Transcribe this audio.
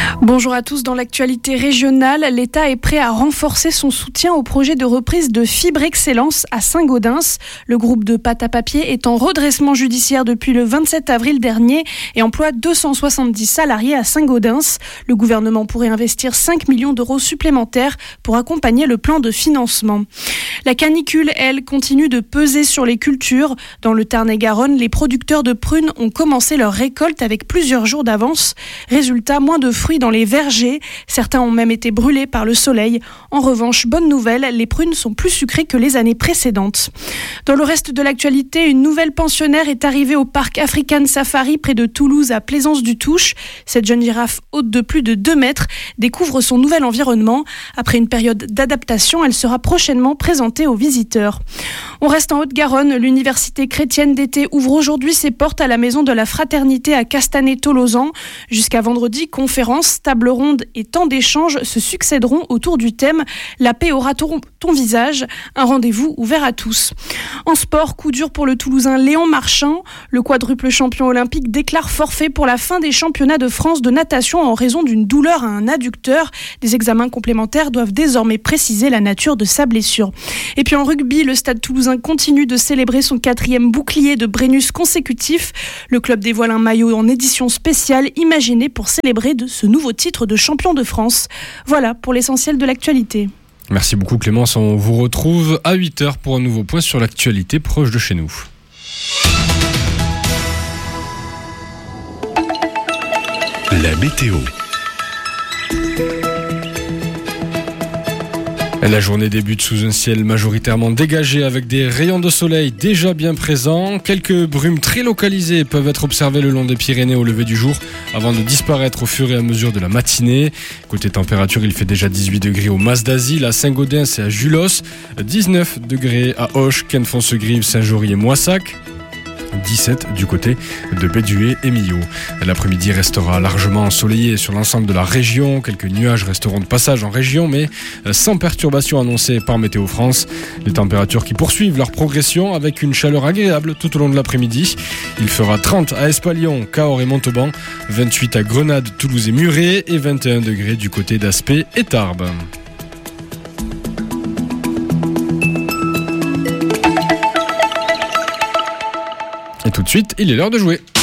Bonjour à tous. Dans l'actualité régionale, l'État est prêt à renforcer son soutien au projet de reprise de Fibre Excellence à Saint-Gaudens. Le groupe de pâte à papier est en redressement judiciaire depuis le 27 avril dernier et emploie 270 salariés à Saint-Gaudens. Le gouvernement pourrait investir 5 millions d'euros supplémentaires pour accompagner le plan de financement. La canicule, elle, continue de peser sur les cultures. Dans le Tarn-et-Garonne, les producteurs de prunes ont commencé leur récolte avec plusieurs jours d'avance. Résultat, moins de fruits dans les vergers. Certains ont même été brûlés par le soleil. En revanche, bonne nouvelle, les prunes sont plus sucrées que les années précédentes. Dans le reste de l'actualité, une nouvelle pensionnaire est arrivée au parc African Safari près de Toulouse à Plaisance-du-Touche. Cette jeune girafe haute de plus de 2 mètres découvre son nouvel environnement. Après une période d'adaptation, elle sera prochainement présentée aux visiteurs. On reste en Haute-Garonne. L'université chrétienne d'été ouvre aujourd'hui ses portes à la maison de la fraternité à Castanet-Tolosan. Jusqu'à vendredi, conférences, tables rondes et temps d'échange se succéderont autour du thème « La paix aura ton visage », un rendez-vous ouvert à tous. En sport, coup dur pour le Toulousain Léon Marchand. Le quadruple champion olympique déclare forfait pour la fin des championnats de France de natation en raison d'une douleur à un adducteur. Des examens complémentaires doivent désormais préciser la nature de sa blessure. Et puis en rugby, le Stade Toulousain continue de célébrer son 4e bouclier de Brennus consécutif. Le club dévoile un maillot en édition spéciale imaginé pour célébrer de ce nouveau titre de champion de France. Voilà pour l'essentiel de l'actualité. Merci beaucoup Clémence, on vous retrouve à 8h pour un nouveau point sur l'actualité proche de chez nous. La météo. La journée débute sous un ciel majoritairement dégagé avec des rayons de soleil déjà bien présents. Quelques brumes très localisées peuvent être observées le long des Pyrénées au lever du jour avant de disparaître au fur et à mesure de la matinée. Côté température, il fait déjà 18 degrés au Mas d'Asile, à Saint-Gaudens et à Julos, 19 degrés à Auch, Quennes-Fonce-Grive, Saint-Jory et Moissac. 17 du côté de Béduet et Millau. L'après-midi restera largement ensoleillé sur l'ensemble de la région. Quelques nuages resteront de passage en région, mais sans perturbation annoncée par Météo France. Les températures qui poursuivent leur progression avec une chaleur agréable tout au long de l'après-midi. Il fera 30 à Espalion, Cahors et Montauban, 28 à Grenade, Toulouse et Muret et 21 degrés du côté d'Aspet et Tarbes. Et tout de suite, il est l'heure de jouer.